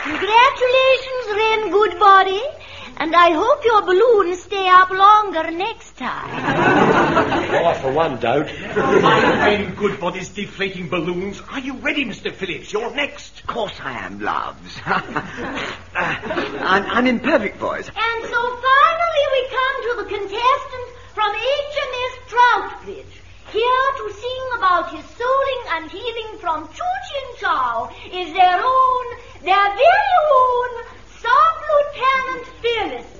Congratulations, Wren Goodbody. And I hope your balloons stay up longer next time. I, for one, don't. Wren Goodbody's deflating balloons. Are you ready, Mr. Phillips? You're next. Of course I am, loves. I'm in perfect voice. And so finally we come to the contestant from HMS Troutbridge, here to sing about his soaring and healing from Chu-Chin Chow is their very own Sub-Lieutenant Phyllis.